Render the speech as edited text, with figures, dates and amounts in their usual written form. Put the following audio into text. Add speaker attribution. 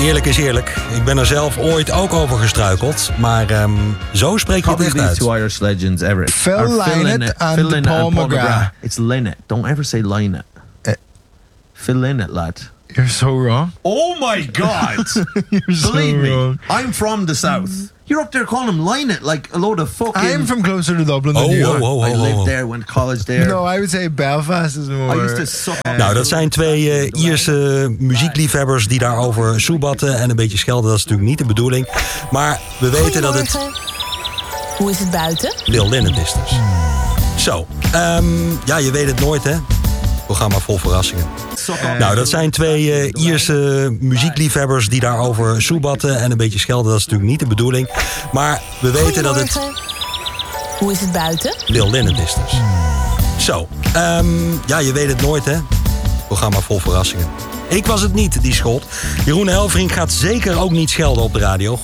Speaker 1: eerlijk is eerlijk. Ik ben er zelf ooit ook over gestruikeld. Maar zo spreek je het echt uit.
Speaker 2: Two Irish legends ever.
Speaker 3: Phil Lynott and Paul McGrath.
Speaker 2: It's Lynott. Don't ever say Lynott. Phil Lynott, lad.
Speaker 3: You're so wrong.
Speaker 2: Oh my God!
Speaker 3: You're so
Speaker 2: Believe me,
Speaker 3: wrong.
Speaker 2: I'm from the south. You're up there calling him Lynott like a load of fucking...
Speaker 3: I'm from closer to Dublin than you are.
Speaker 2: I lived there, went to college there.
Speaker 3: No, I would say Belfast is more...
Speaker 2: I used to suck.
Speaker 1: Nou, dat zijn twee Ierse muziekliefhebbers die daarover soebatten en een beetje schelden. Dat is natuurlijk niet de bedoeling. Maar we weten dat het...
Speaker 4: Hoe is het buiten?
Speaker 1: Phil Lynott is dus. Zo, ja, je weet het nooit, hè? Programma vol verrassingen. Nou, dat zijn twee Ierse muziekliefhebbers die daarover soebatten en een beetje schelden. Dat is natuurlijk niet de bedoeling. Maar we weten dat het...
Speaker 4: Hoe is het buiten?
Speaker 1: Phil Lynott is dus. Zo, ja, je weet het nooit, hè? Programma vol verrassingen. Ik was het niet die schold. Jeroen Helfrink gaat zeker ook niet schelden op de radio.